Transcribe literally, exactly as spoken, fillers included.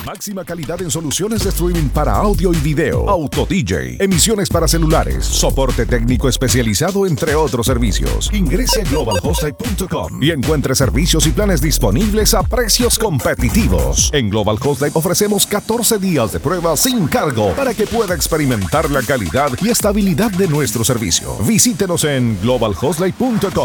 Máxima calidad en soluciones de streaming para audio y video. Auto D J. Emisiones para celulares. Soporte técnico especializado, entre otros servicios. Ingrese a global host light punto com y encuentre servicios y planes disponibles a precios competitivos. En Global Host Light ofrecemos catorce días de prueba sin cargo para que pueda experimentar la calidad y estabilidad de nuestro servicio. Visítenos en global host light punto com.